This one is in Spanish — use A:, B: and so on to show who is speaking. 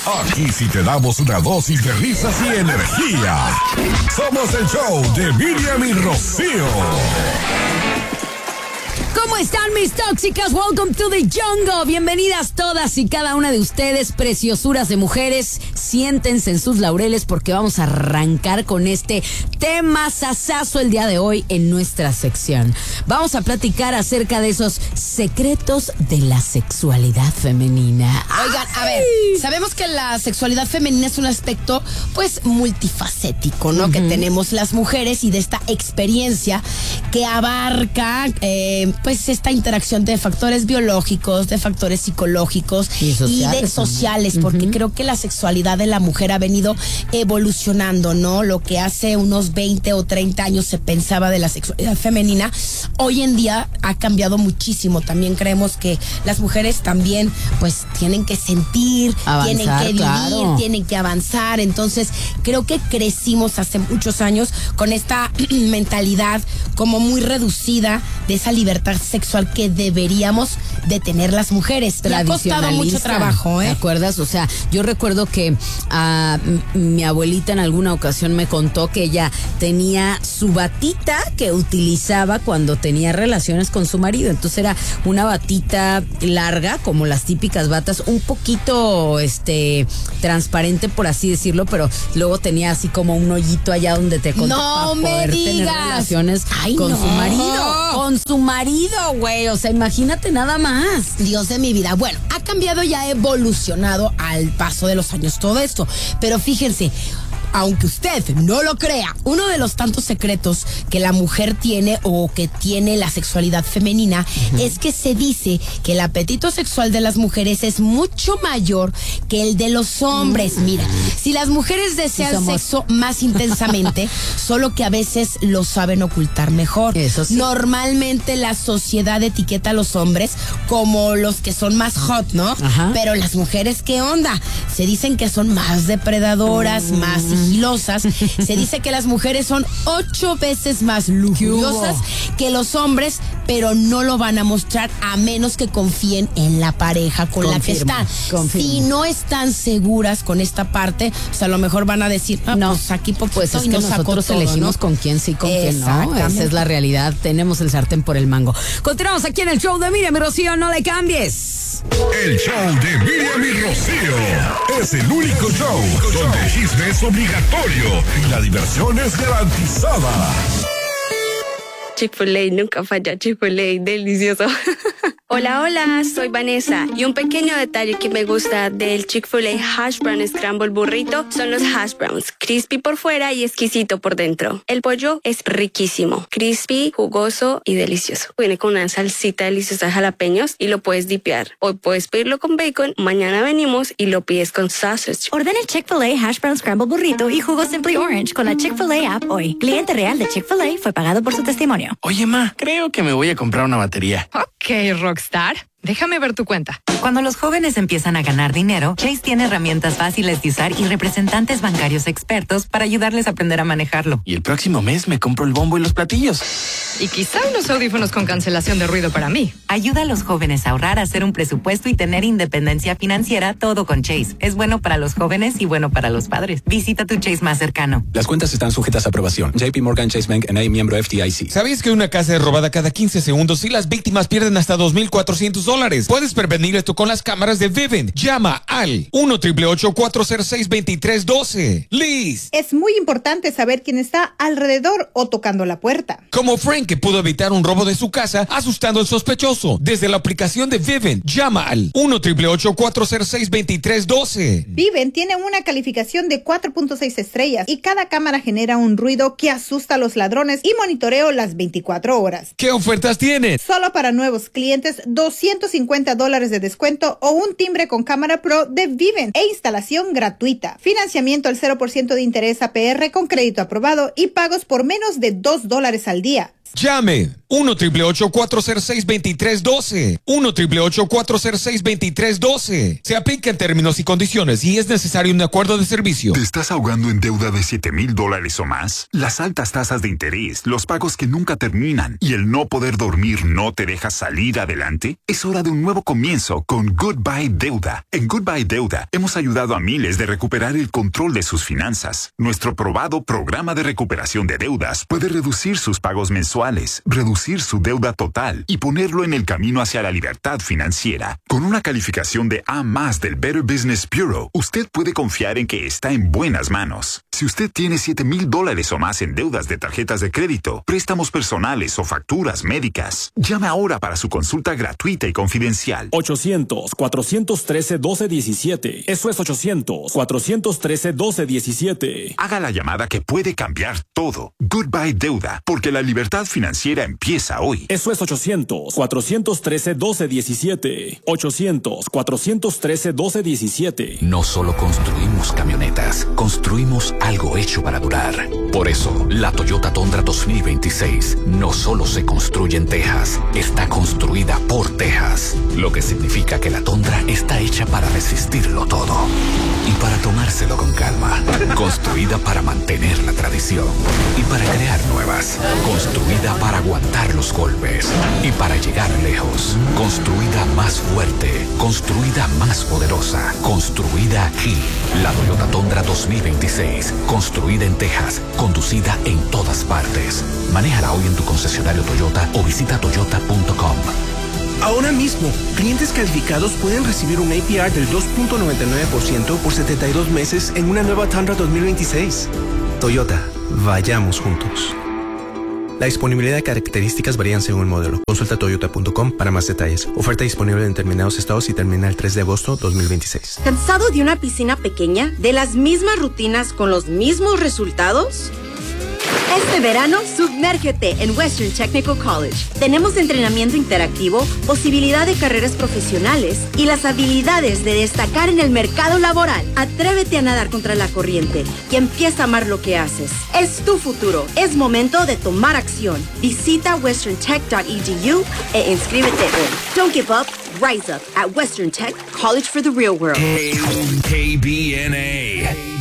A: Aquí sí te damos una dosis de risas y energía. Somos el show de Miriam y Rocío.
B: ¿Cómo están mis tóxicas? Welcome to the jungle. Bienvenidas todas y cada una de ustedes, preciosuras de mujeres. Siéntense en sus laureles porque vamos a arrancar con este tema sasazo el día de hoy en nuestra sección. Vamos a platicar acerca de esos secretos de la sexualidad femenina.
C: Oigan, a ver, sabemos que la sexualidad femenina es un aspecto, pues, multifacético, ¿no? Que tenemos las mujeres y de esta experiencia que abarca, pues, esta interacción de factores biológicos, de factores psicológicos y de sociales, porque creo que la sexualidad de la mujer ha venido evolucionando, ¿no? Lo que hace unos 20 o 30 años se pensaba de la sexualidad femenina, hoy en día ha cambiado muchísimo. También creemos que las mujeres también, pues, tienen que sentir,
B: avanzar,
C: tienen que vivir,
B: claro,
C: tienen que avanzar. Entonces, creo que crecimos hace muchos años con esta mentalidad como muy reducida de esa libertad sexual que deberíamos de tener las mujeres. Y ha costado mucho trabajo,
B: ¿Te acuerdas? O sea, yo recuerdo que mi abuelita en alguna ocasión me contó que ella tenía su batita que utilizaba cuando tenía relaciones con su marido. Entonces era una batita larga, como las típicas batas, un poquito transparente, por así decirlo, pero luego tenía así como un hoyito allá donde te contaba para poder tener relaciones con su marido. Con su marido, güey. O sea, imagínate nada más.
C: Dios de mi vida. Bueno, ha cambiado y ha evolucionado al paso de los años todo esto. Pero fíjense, aunque usted no lo crea, uno de los tantos secretos que la mujer tiene o que tiene la sexualidad femenina es que se dice que el apetito sexual de las mujeres es mucho mayor que el de los hombres. Mira, si las mujeres desean sexo más intensamente, solo que a veces lo saben ocultar mejor.
B: Eso sí.
C: Normalmente la sociedad etiqueta a los hombres como los que son más hot, ¿no?
B: Ajá.
C: Pero las mujeres, ¿qué onda? Se dicen que son más depredadoras, más sigilosas. Se dice que las mujeres son 8 veces más lujuriosas que los hombres, pero no lo van a mostrar a menos que confíen en la pareja con la que están. Si no están seguras con esta parte, pues a lo mejor van a decir, no, pues aquí poquito,
B: pues es que nosotros
C: todo,
B: elegimos, ¿no?, con quién sí, con quién no. Esa es la realidad. Tenemos el sartén por el mango. Continuamos aquí en el show de Miriam y Rocío. No le cambies.
A: El show de Miriam y Rocío es el único show donde el chisme es obligatorio y la diversión es garantizada.
D: Chick-fil-A, nunca falla. Chick-fil-A, delicioso. Hola, hola, soy Vanessa y un pequeño detalle que me gusta del Chick-fil-A Hash Brown Scramble Burrito son los hash browns, crispy por fuera y exquisito por dentro. El pollo es riquísimo, crispy, jugoso y delicioso. Viene con una salsita deliciosa de jalapeños y lo puedes dipear. Hoy puedes pedirlo con bacon, mañana venimos y lo pides con sausage.
E: Ordena el Chick-fil-A Hash Brown Scramble Burrito y jugo Simply Orange con la Chick-fil-A app hoy. Cliente real de Chick-fil-A fue pagado por su testimonio.
F: Oye, ma, creo que me voy a comprar una batería.
G: Ok, Rockstar. Déjame ver tu cuenta.
H: Cuando los jóvenes empiezan a ganar dinero, Chase tiene herramientas fáciles de usar y representantes bancarios expertos para ayudarles a aprender a manejarlo.
F: Y el próximo mes me compro el bombo y los platillos.
G: Y quizá unos audífonos con cancelación de ruido para mí.
H: Ayuda a los jóvenes a ahorrar, hacer un presupuesto y tener independencia financiera, todo con Chase. Es bueno para los jóvenes y bueno para los padres. Visita tu Chase más cercano.
I: Las cuentas están sujetas a aprobación. JP Morgan Chase Bank N.A., miembro FDIC.
J: ¿Sabías que una casa es robada cada 15 segundos y las víctimas pierden hasta $2,400? Puedes prevenir esto con las cámaras de Vivint. Llama al 1-888-406-2312. Liz.
K: Es muy importante saber quién está alrededor o tocando la puerta.
J: Como Frank, que pudo evitar un robo de su casa asustando al sospechoso. Desde la aplicación de Vivint, llama al 1-888-406-2312.
K: Vivint tiene una calificación de 4.6 estrellas y cada cámara genera un ruido que asusta a los ladrones y monitoreo las 24 horas.
J: ¿Qué ofertas tienes?
K: Solo para nuevos clientes, $250 de descuento o un timbre con cámara Pro de Vivint e instalación gratuita. Financiamiento al 0% de interés APR con crédito aprobado y pagos por menos de $2 al día.
J: Llame 1-888-406-2312. 1-888-406-2312. Se aplica en términos y condiciones y es necesario un acuerdo de servicio.
L: ¿Te estás ahogando en deuda de $7,000 o más? Las altas tasas de interés, los pagos que nunca terminan y el no poder dormir no te deja salir adelante? Es hora de un nuevo comienzo con Goodbye Deuda. En Goodbye Deuda hemos ayudado a miles de recuperar el control de sus finanzas. Nuestro probado programa de recuperación de deudas puede reducir sus pagos mensuales, reducir su deuda total y ponerlo en el camino hacia la libertad financiera. Con una calificación de A+ del Better Business Bureau, usted puede confiar en que está en buenas manos. Si usted tiene $7,000 o más en deudas de tarjetas de crédito, préstamos personales o facturas médicas, llame ahora para su consulta gratuita y confidencial.
M: 800-413-1217. Eso es 800-413-1217.
L: Haga la llamada que puede cambiar todo. Goodbye Deuda, porque la libertad financiera empieza hoy.
M: Eso es 800-413-1217. 800-413-1217.
N: No solo construimos camionetas, construimos algo hecho para durar. Por eso, la Toyota Tundra 2026 no solo se construye en Texas, está construida por Texas. Lo que significa que la Tundra está hecha para resistirlo todo y para tomárselo con calma. Construida para mantener la tradición y para crear nuevas. Construida para aguantar los golpes y para llegar lejos. Construida más fuerte, construida más poderosa, construida aquí. La Toyota Tundra 2026, construida en Texas, conducida en todas partes. Manéjala hoy en tu concesionario Toyota o visita toyota.com.
O: Ahora mismo, clientes calificados pueden recibir un APR del 2.99% por 72 meses en una nueva Tundra 2026. Toyota, vayamos juntos. La disponibilidad de características varían según el modelo. Consulta toyota.com para más detalles. Oferta disponible en determinados estados y termina el 3 de agosto 2026.
P: ¿Cansado de una piscina pequeña? ¿De las mismas rutinas con los mismos resultados? Este verano, sumérgete en Western Technical College. Tenemos entrenamiento interactivo, posibilidad de carreras profesionales y las habilidades de destacar en el mercado laboral. Atrévete a nadar contra la corriente y empieza a amar lo que haces. Es tu futuro. Es momento de tomar acción. Visita westerntech.edu e inscríbete hoy. Don't give up. Rise up at Western Tech College for the Real World.
A: KBNA.